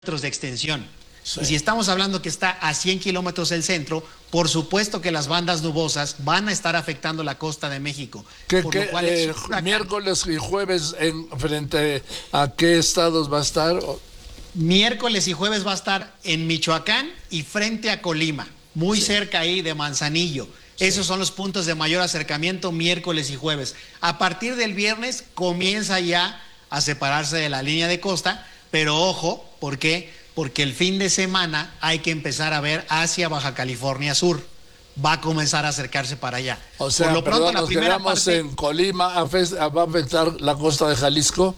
kilómetros de extensión. Sí. Y si estamos hablando que está a 100 kilómetros el centro, por supuesto que las bandas nubosas van a estar afectando la costa de México. Por lo cual miércoles y jueves, ¿frente a qué estados va a estar? Miércoles y jueves va a estar en Michoacán y frente a Colima, muy cerca ahí de Manzanillo. Esos son los puntos de mayor acercamiento miércoles y jueves. A partir del viernes comienza ya a separarse de la línea de costa, pero ojo, ¿por qué? Porque el fin de semana hay que empezar a ver hacia Baja California Sur. Va a comenzar a acercarse para allá. O sea, por lo pronto, nos quedamos en Colima, ¿va a afectar la costa de Jalisco?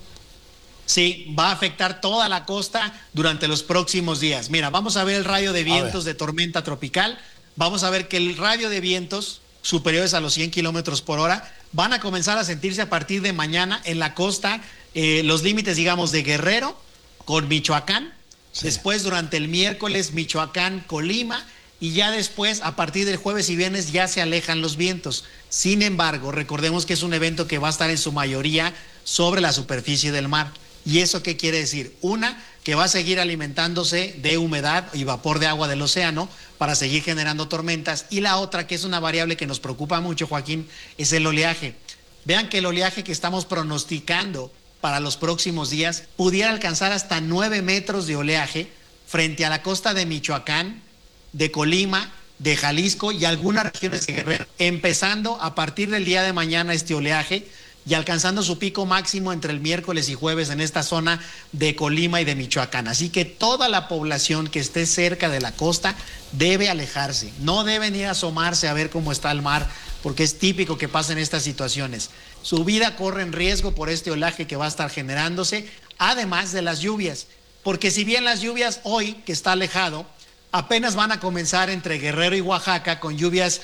Sí, va a afectar toda la costa durante los próximos días. Mira, vamos a ver el radio de vientos de tormenta tropical. Vamos a ver que el radio de vientos superiores a los 100 kilómetros por hora van a comenzar a sentirse a partir de mañana en la costa, los límites, digamos, de Guerrero con Michoacán. Sí. Después, durante el miércoles, Michoacán, Colima, y ya después, a partir del jueves y viernes, ya se alejan los vientos. Sin embargo, recordemos que es un evento que va a estar en su mayoría sobre la superficie del mar. ¿Y eso qué quiere decir? Una, que va a seguir alimentándose de humedad y vapor de agua del océano para seguir generando tormentas. Y la otra, que es una variable que nos preocupa mucho, Joaquín, es el oleaje. Vean que el oleaje que estamos pronosticando para los próximos días pudiera alcanzar hasta 9 metros de oleaje frente a la costa de Michoacán, de Colima, de Jalisco y algunas regiones de Guerrero, empezando a partir del día de mañana este oleaje y alcanzando su pico máximo entre el miércoles y jueves en esta zona de Colima y de Michoacán. Así que toda la población que esté cerca de la costa debe alejarse, no deben ir a asomarse a ver cómo está el mar, porque es típico que pasen estas situaciones. Su vida corre en riesgo por este olaje que va a estar generándose, además de las lluvias, porque si bien las lluvias hoy, que está alejado, apenas van a comenzar entre Guerrero y Oaxaca con lluvias,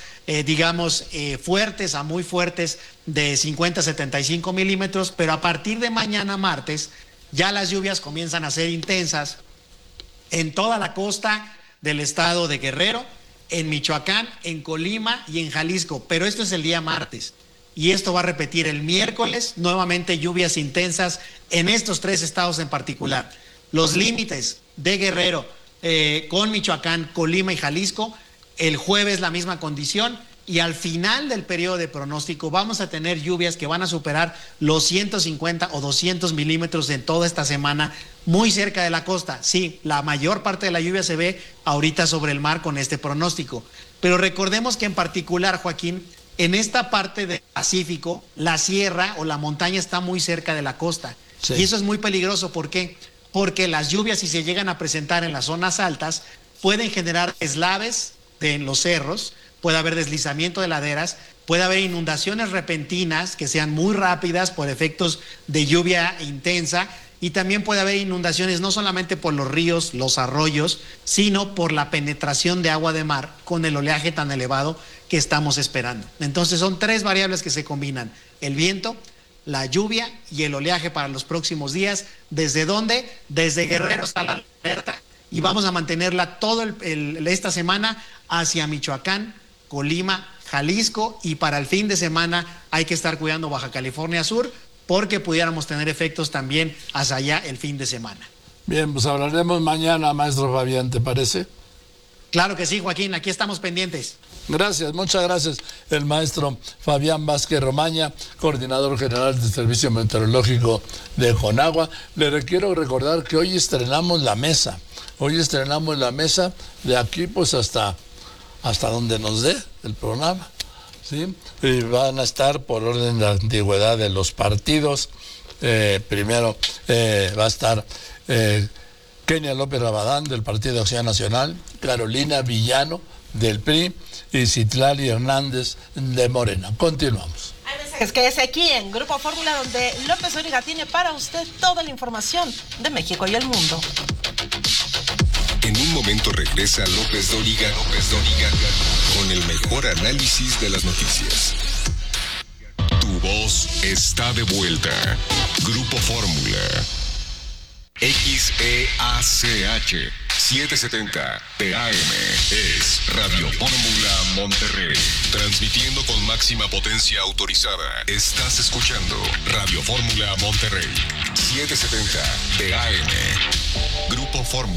fuertes a muy fuertes de 50 a 75 milímetros, pero a partir de mañana martes ya las lluvias comienzan a ser intensas en toda la costa del estado de Guerrero, en Michoacán, en Colima y en Jalisco, pero esto es el día martes. Y esto va a repetir el miércoles, nuevamente lluvias intensas en estos 3 estados en particular. Los límites de Guerrero con Michoacán, Colima y Jalisco, el jueves la misma condición, y al final del periodo de pronóstico vamos a tener lluvias que van a superar los 150 o 200 milímetros en toda esta semana, muy cerca de la costa. Sí, la mayor parte de la lluvia se ve ahorita sobre el mar con este pronóstico, pero recordemos que en particular, Joaquín, en esta parte del Pacífico, la sierra o la montaña está muy cerca de la costa. Sí. Y eso es muy peligroso. ¿Por qué? Porque las lluvias, si se llegan a presentar en las zonas altas, pueden generar deslaves en los cerros, puede haber deslizamiento de laderas, puede haber inundaciones repentinas que sean muy rápidas por efectos de lluvia intensa, y también puede haber inundaciones no solamente por los ríos, los arroyos, sino por la penetración de agua de mar con el oleaje tan elevado que estamos esperando. Entonces son 3 variables que se combinan: el viento, la lluvia y el oleaje para los próximos días. ¿Desde dónde? Desde Guerrero hasta la alerta, y vamos a mantenerla esta semana hacia Michoacán, Colima, Jalisco, y para el fin de semana hay que estar cuidando Baja California Sur, porque pudiéramos tener efectos también hacia allá el fin de semana. Bien, pues hablaremos mañana, maestro Fabián, ¿te parece? Claro que sí, Joaquín, aquí estamos pendientes. Gracias, muchas gracias. El maestro Fabián Vázquez Romaña, coordinador general del Servicio Meteorológico de Conagua. Le quiero recordar que hoy estrenamos la mesa. Hoy estrenamos la mesa de aquí pues hasta donde nos dé el programa. ¿Sí? Y van a estar por orden de antigüedad de los partidos. Primero va a estar Kenia López Rabadán del Partido de Acción Nacional, Carolina Villano del PRI y Citlali Hernández de Morena. Continuamos. Es que es aquí en Grupo Fórmula donde López Dóriga tiene para usted toda la información de México y el mundo. En un momento regresa López Dóriga con el mejor análisis de las noticias. Tu voz está de vuelta. Grupo Fórmula. XEACH 770 TAM es Radio Fórmula Monterrey. Transmitiendo con máxima potencia autorizada. Estás escuchando Radio Fórmula Monterrey 770 TAM. Grupo Fórmula.